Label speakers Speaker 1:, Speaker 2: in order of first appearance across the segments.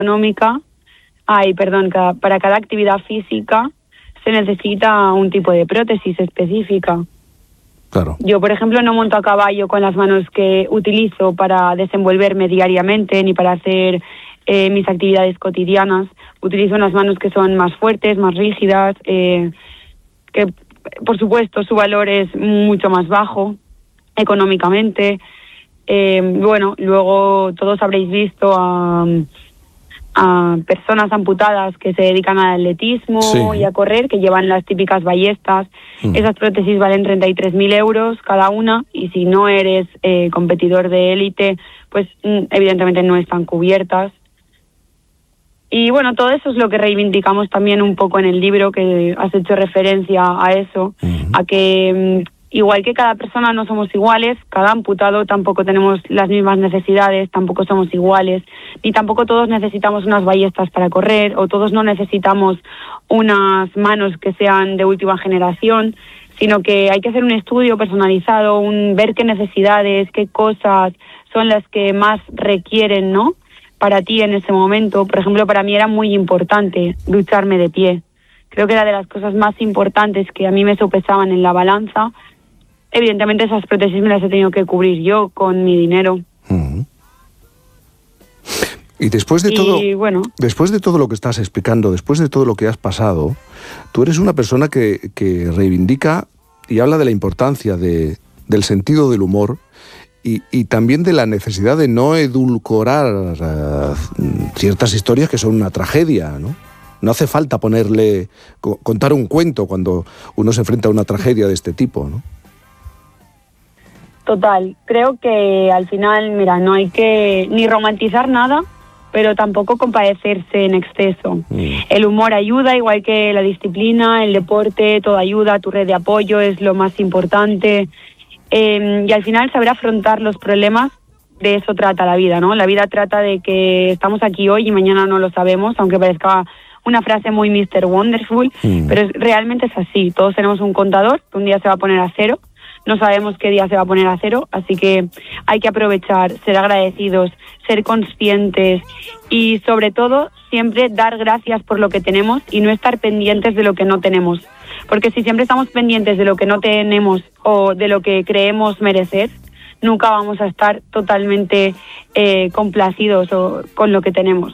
Speaker 1: para cada actividad física se necesita un tipo de prótesis específica.
Speaker 2: Claro.
Speaker 1: Yo, por ejemplo, no monto a caballo con las manos que utilizo para desenvolverme diariamente ni para hacer mis actividades cotidianas. Utilizo unas manos que son más fuertes, más rígidas, que por supuesto su valor es mucho más bajo económicamente. Luego todos habréis visto a personas amputadas que se dedican al atletismo y a correr, que llevan las típicas ballestas. Esas prótesis valen 33.000 euros cada una, y si no eres competidor de élite, pues evidentemente no están cubiertas. Y bueno, todo eso es lo que reivindicamos también un poco en el libro, que has hecho referencia a eso, a que igual que cada persona no somos iguales, cada amputado tampoco tenemos las mismas necesidades, tampoco somos iguales, ni tampoco todos necesitamos unas ballestas para correr, o todos no necesitamos unas manos que sean de última generación, sino que hay que hacer un estudio personalizado, ver qué necesidades, qué cosas son las que más requieren, ¿no?, para ti en ese momento. Por ejemplo, para mí era muy importante ducharme de pie. Creo que era de las cosas más importantes que a mí me sopesaban en la balanza. Evidentemente esas prótesis me las he tenido que cubrir yo con mi dinero.
Speaker 2: Y después de todo lo que estás explicando, después de todo lo que has pasado, tú eres una persona que reivindica y habla de la importancia del sentido del humor y también de la necesidad de no edulcorar ciertas historias que son una tragedia, ¿no? No hace falta contar un cuento cuando uno se enfrenta a una tragedia de este tipo, ¿no?
Speaker 1: Total, creo que al final, mira, no hay que ni romantizar nada, pero tampoco compadecerse en exceso. El humor ayuda, igual que la disciplina, el deporte, todo ayuda, tu red de apoyo es lo más importante. Y al final saber afrontar los problemas, de eso trata la vida, ¿no? La vida trata de que estamos aquí hoy y mañana no lo sabemos, aunque parezca una frase muy Mr. Wonderful, pero realmente es así. Todos tenemos un contador que un día se va a poner a cero. No sabemos qué día se va a poner a cero, así que hay que aprovechar, ser agradecidos, ser conscientes y, sobre todo, siempre dar gracias por lo que tenemos y no estar pendientes de lo que no tenemos. Porque si siempre estamos pendientes de lo que no tenemos o de lo que creemos merecer, nunca vamos a estar totalmente complacidos con lo que tenemos.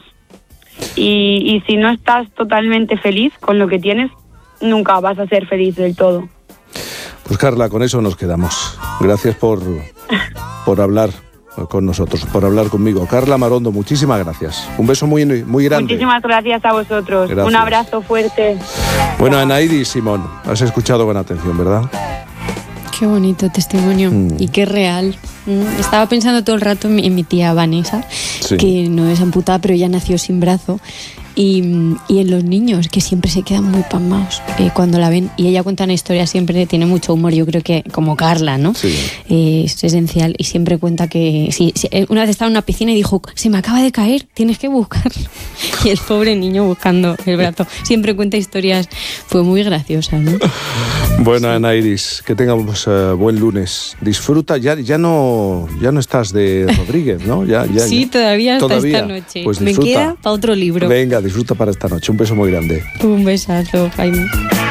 Speaker 1: Y si no estás totalmente feliz con lo que tienes, nunca vas a ser feliz del todo.
Speaker 2: Pues Carla, con eso nos quedamos. Gracias por hablar con nosotros, por hablar conmigo. Carla Marondo, muchísimas gracias. Un beso muy, muy grande.
Speaker 1: Muchísimas gracias a vosotros. Gracias. Un abrazo fuerte.
Speaker 2: Bueno, Anaidi, Simón, has escuchado con atención, ¿verdad?
Speaker 3: Qué bonito testimonio y qué real. Estaba pensando todo el rato en mi tía Vanessa, que no es amputada, pero ya nació sin brazo. Y en los niños, que siempre se quedan muy pasmados cuando la ven. Y ella cuenta una historia, siempre tiene mucho humor, yo creo que como Carla, ¿no? Sí. Es esencial. Y siempre cuenta que una vez estaba en una piscina y dijo, se me acaba de caer, tienes que buscarlo. Y el pobre niño buscando el brazo. Siempre cuenta historias pues muy graciosas, ¿no?
Speaker 2: Bueno, Ana Iris, que tengamos buen lunes. Disfruta, ya no estás de Rodríguez, ¿no?
Speaker 3: Sí, todavía hasta esta noche.
Speaker 2: Pues
Speaker 3: me queda para otro libro.
Speaker 2: Venga, disfruta para esta noche. Un beso muy grande.
Speaker 3: Un besazo, Jaime.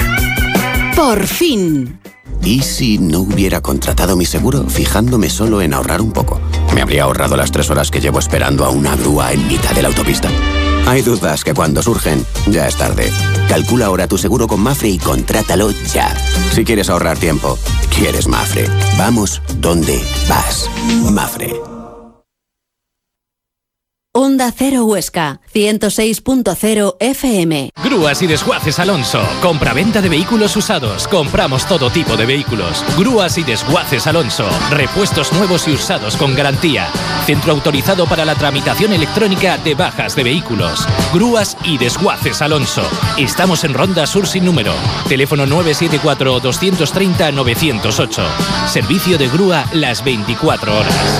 Speaker 4: Por fin. ¿Y si no hubiera contratado mi seguro fijándome solo en ahorrar un poco? Me habría ahorrado las 3 horas que llevo esperando a una grúa en mitad de la autopista. Hay dudas que cuando surgen, ya es tarde. Calcula ahora tu seguro con Mapfre y contrátalo ya. Si quieres ahorrar tiempo, quieres Mapfre. Vamos donde vas. Mapfre.
Speaker 5: Onda Cero Huesca, 106.0 FM.
Speaker 6: Grúas y Desguaces Alonso. Compra-venta de vehículos usados. Compramos todo tipo de vehículos. Grúas y Desguaces Alonso. Repuestos nuevos y usados con garantía. Centro autorizado para la tramitación electrónica de bajas de vehículos. Grúas y Desguaces Alonso. Estamos en Ronda Sur sin número. Teléfono 974-230-908. Servicio de grúa las 24 horas.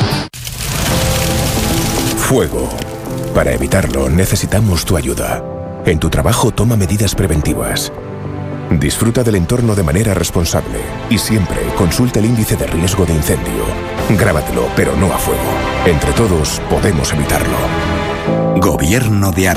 Speaker 7: Fuego. Para evitarlo, necesitamos tu ayuda. En tu trabajo, toma medidas preventivas. Disfruta del entorno de manera responsable y siempre consulta el índice de riesgo de incendio. Grábatelo, pero no a fuego. Entre todos, podemos evitarlo.
Speaker 8: Gobierno de Aragón.